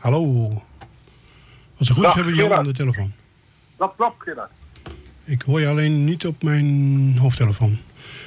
Hallo. Als het goed is hebben we Jan aan de telefoon. Dat klopt, Gerard. Ik hoor je alleen niet op mijn hoofdtelefoon.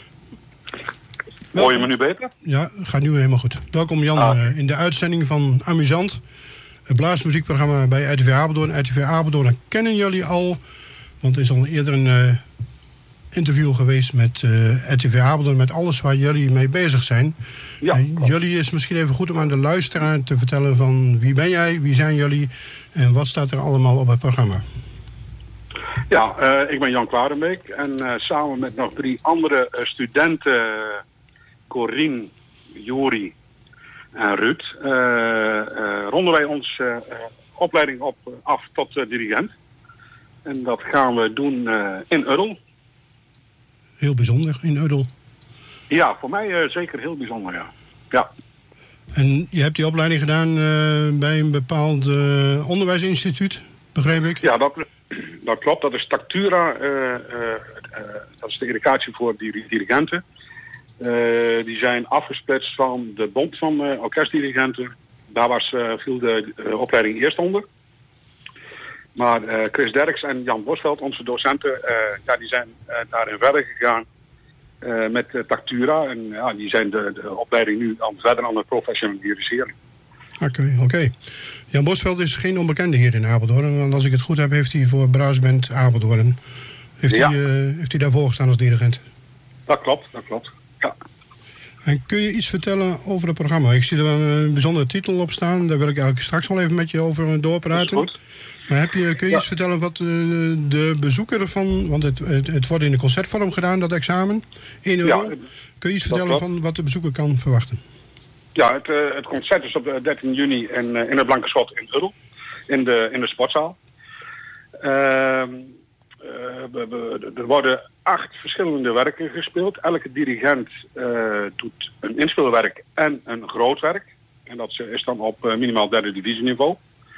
Hoor je me nu beter? Ja, gaat nu helemaal goed. Welkom Jan in de uitzending van Amusant. Het blaasmuziekprogramma bij RTV Apeldoorn. RTV Apeldoorn kennen jullie al. Want er is al eerder een interview geweest met RTV Apeldoorn. Met alles waar jullie mee bezig zijn. Ja, jullie is misschien even goed om aan de luisteraar te vertellen van wie ben jij, wie zijn jullie en wat staat er allemaal op het programma. Ja, ik ben Jan Klarenbeek en samen met nog 3 andere studenten, Corien, Juri en Ruud, ronden wij onze opleiding af tot dirigent. En dat gaan we doen in Uddel. Heel bijzonder, in Uddel. Ja, voor mij zeker heel bijzonder, ja. Ja. En je hebt die opleiding gedaan bij een bepaald onderwijsinstituut, begreep ik? Ja, dat klopt. Dat is Tactura. Dat is de educatie voor dirigenten. Die zijn afgesplitst van de Bond van Orkestdirigenten. Daar viel de opleiding eerst onder. Maar Chris Derks en Jan Bosveld, onze docenten, die zijn daarin verder gegaan met Tactura. En die zijn de opleiding nu verder aan het professionaliseren. Oké. Jan Bosveld is geen onbekende hier in Apeldoorn. Want als ik het goed heb, heeft hij voor Brassband Apeldoorn. Heeft hij daarvoor gestaan als dirigent? Dat klopt. Ja. En kun je iets vertellen over het programma? Ik zie er een bijzondere titel op staan. Daar wil ik eigenlijk straks wel even met je over doorpraten. Dat is goed. Maar kun je iets vertellen wat de bezoeker ervan... Want het wordt in de concertvorm gedaan, dat examen. €1. Kun je iets vertellen van wat de bezoeker kan verwachten? Ja, het concert is op 13 juni in het Blanke Schot in Uddel. In de sportzaal. Er worden 8 verschillende werken gespeeld. Elke dirigent doet een inspeelwerk en een grootwerk. En dat is dan op minimaal 3e divisieniveau.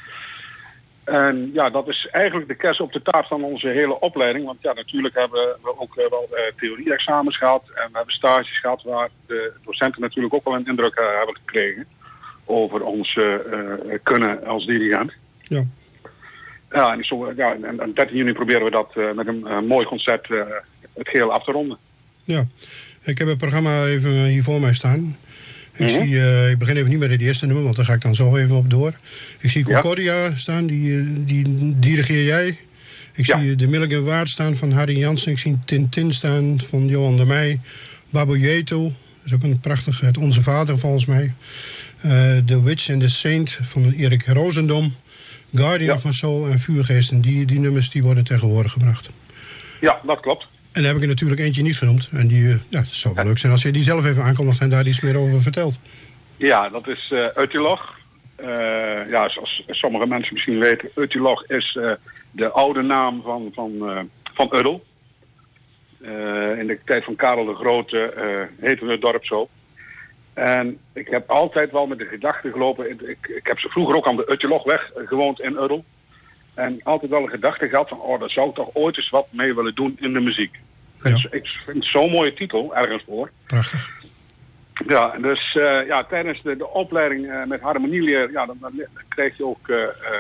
En ja, dat is eigenlijk de kers op de taart van onze hele opleiding. Want ja, natuurlijk hebben we ook wel theorie-examens gehad. En we hebben stages gehad waar de docenten natuurlijk ook wel een indruk hebben gekregen over ons kunnen als dirigent. Ja. Ja, en 13 juni proberen we dat met een mooi concert het geheel af te ronden. Ja, ik heb het programma even hier voor mij staan. Ik begin even niet met het eerste nummer, want daar ga ik dan zo even op door. Ik zie Concordia staan, die dirigeer jij. Ik zie de Milligan Waard staan van Harry Jansen. Ik zie Tintin staan van Johan de Meij. Baboyeto, dat is ook een prachtig, het Onze Vader volgens mij. The Witch and the Saint van Erik Roosendom. Guardian of My Soul en Vuurgeesten. Die nummers die worden tegenwoordig gebracht. Ja, dat klopt. En daar heb ik er natuurlijk eentje niet genoemd. En het zou wel leuk zijn als je die zelf even aankondigt en daar iets meer over vertelt. Ja, dat is Uttilog. Zoals sommige mensen misschien weten, Uttilog is de oude naam van Uddel. In de tijd van Karel de Grote heette het dorp zo. En ik heb altijd wel met de gedachte gelopen, ik heb ze vroeger ook aan de Uttilogweg gewoond in Uddel. En altijd wel een gedachte gehad van, daar zou ik toch ooit eens wat mee willen doen in de muziek. Ja. Dus ik vind het zo'n mooie titel ergens voor. Prachtig. Ja, dus tijdens de opleiding met harmonieleer, dan krijg je ook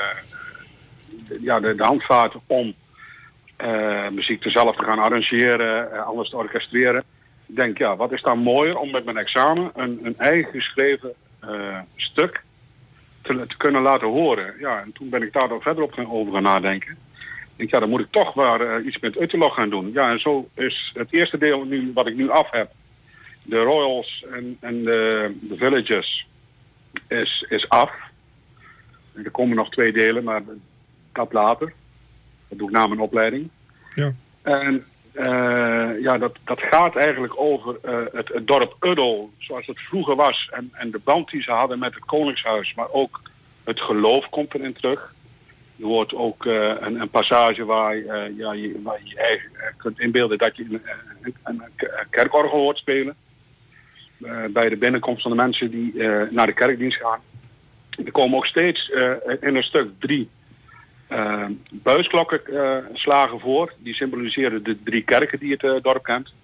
de handvaten om muziek zelf te gaan arrangeren, alles te orchestreren. Ik denk, wat is dan mooier om met mijn examen een eigen geschreven stuk te kunnen laten horen. Ja, en toen ben ik daar dan verder over gaan nadenken. Ik denk, dan moet ik toch wel iets met Uttilog gaan doen. Ja, en zo is het eerste deel nu wat ik nu af heb. De Royals en de Villages is af. En er komen nog 2 delen, maar dat later. Dat doe ik na mijn opleiding. Ja. En dat gaat eigenlijk over het dorp Uddel zoals het vroeger was. En de band die ze hadden met het Koningshuis. Maar ook het geloof komt erin terug. Je hoort ook een passage waar je eigen kunt inbeelden dat je een kerkorgel hoort spelen. Bij de binnenkomst van de mensen die naar de kerkdienst gaan. Er komen ook steeds in een stuk 3 buisklokken slagen voor. Die symboliseren de 3 kerken die het dorp kent.